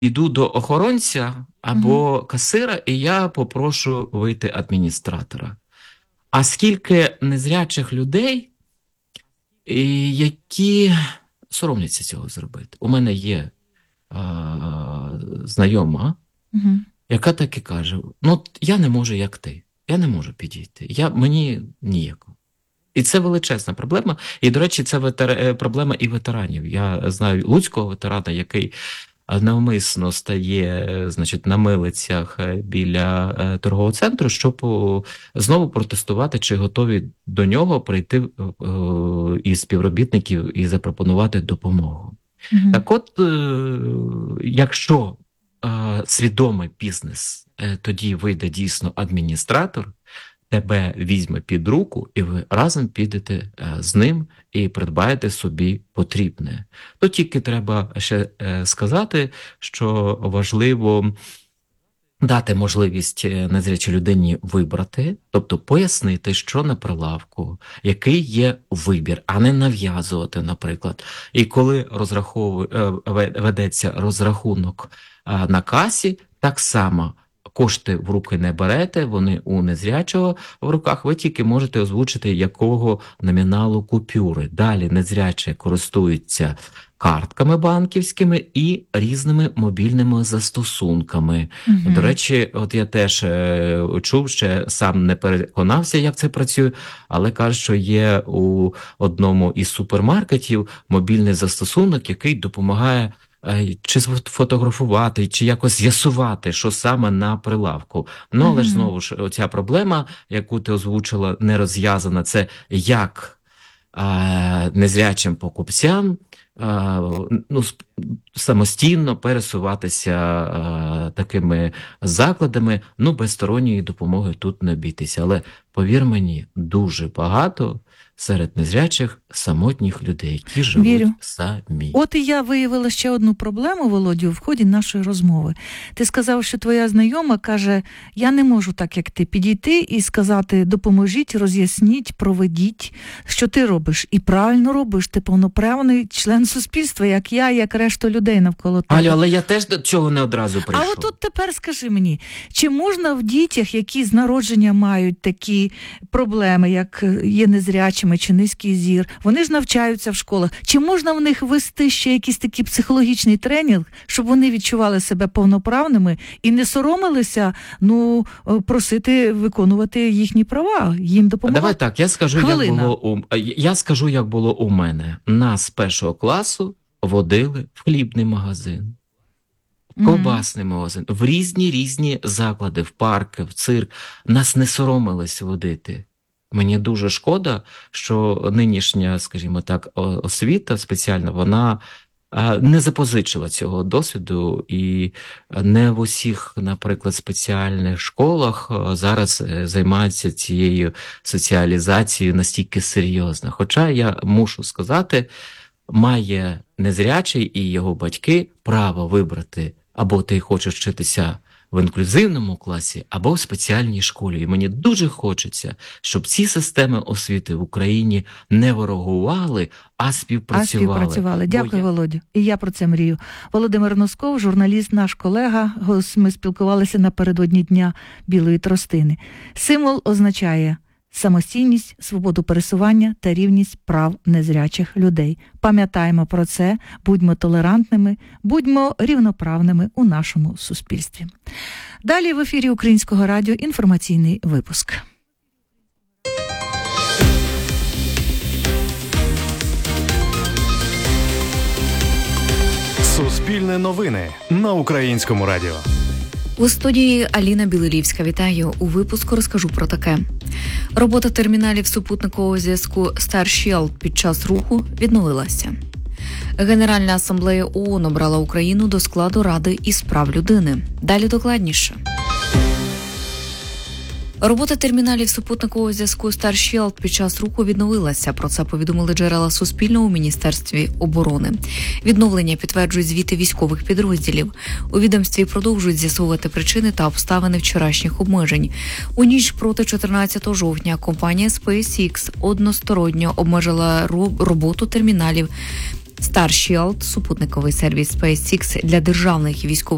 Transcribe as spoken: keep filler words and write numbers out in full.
йду до охоронця або угу. касира, і я попрошу вийти адміністратора. А скільки незрячих людей, які соромляться цього зробити. У мене є а, знайома, угу. яка так і каже, ну, я не можу, як ти. Я не можу підійти. Я, мені ніяко. І це величезна проблема. І, до речі, це ветер... проблема і ветеранів. Я знаю луцького ветерана, який навмисно стає, значить, на милицях біля торгового центру, щоб знову протестувати, чи готові до нього прийти із співробітників і запропонувати допомогу. Mm-hmm. Так от, якщо свідомий бізнес, тоді вийде дійсно адміністратор, тебе візьме під руку, і ви разом підете з ним і придбаєте собі потрібне. То тільки треба ще сказати, що важливо дати можливість незрячій людині вибрати, тобто пояснити, що на прилавку, який є вибір, а не нав'язувати, наприклад. І коли розраховує, ведеться розрахунок на касі, так само кошти в руки не берете, вони у незрячого в руках, ви тільки можете озвучити, якого номіналу купюри. Далі незрячі користуються картками банківськими і різними мобільними застосунками. Угу. До речі, от я теж е, чув, ще сам не переконався, як це працює, але кажуть, що є у одному із супермаркетів мобільний застосунок, який допомагає чи фотографувати, чи якось з'ясувати, що саме на прилавку. Ну, але mm-hmm. ж знову ж, оця проблема, яку ти озвучила, не розв'язана, це як а, незрячим покупцям а, ну, самостійно пересуватися а, такими закладами, ну, без сторонньої допомоги тут не обійтися. Але, повір мені, дуже багато серед незрячих самотніх людей, які живуть Вірю. самі. От і я виявила ще одну проблему, Володю, в ході нашої розмови. Ти сказав, що твоя знайома каже, я не можу так, як ти, підійти і сказати, допоможіть, роз'ясніть, проведіть, що ти робиш. І правильно робиш, ти повноправний член суспільства, як я, як решта людей навколо тебе. Алю, але я теж до цього не одразу прийшов. А от тут тепер скажи мені, чи можна в дітях, які з народження мають такі проблеми, як є незрячими, чи низький зір, вони ж навчаються в школах. Чи можна в них вести ще якийсь такий психологічний тренінг, щоб вони відчували себе повноправними і не соромилися, ну, просити виконувати їхні права, їм допомагати? Давай так, я скажу, Хвилина. як було у я скажу, як було у мене. Нас з першого класу водили в хлібний магазин, в ковбасний mm-hmm. магазин, в різні різні заклади, в парки, в цирк. Нас не соромились водити. Мені дуже шкода, що нинішня, скажімо так, освіта спеціальна, вона не запозичила цього досвіду, і не в усіх, наприклад, спеціальних школах зараз займаються цією соціалізацією настільки серйозно. Хоча я мушу сказати, має незрячий і його батьки право вибрати, або ти хочеш вчитися в інклюзивному класі або в спеціальній школі. І мені дуже хочеться, щоб ці системи освіти в Україні не ворогували, а співпрацювали. А співпрацювали. Дякую, я... Володю. І я про це мрію. Володимир Носков, журналіст, наш колега. Ми спілкувалися напередодні Дня Білої тростини. Символ означає самостійність, свободу пересування та рівність прав незрячих людей. Пам'ятаємо про це, будьмо толерантними, будьмо рівноправними у нашому суспільстві. Далі в ефірі Українського радіо інформаційний випуск. Суспільне новини на Українському радіо. У студії Аліна Білилівська. Вітаю. У випуску розкажу про таке. Робота терміналів супутникового зв'язку Starship під час руху відновилася. Генеральна асамблея ООН обрала Україну до складу Ради із прав людини. Далі докладніше. Робота терміналів супутникового зв'язку Starship під час руху відновилася. Про це повідомили джерела Суспільного у Міністерстві оборони. Відновлення підтверджують звіти військових підрозділів. У відомстві продовжують з'ясовувати причини та обставини вчорашніх обмежень. У ніч проти чотирнадцятого жовтня компанія SpaceX односторонньо обмежила роботу терміналів Starship, супутниковий сервіс SpaceX для державних і військових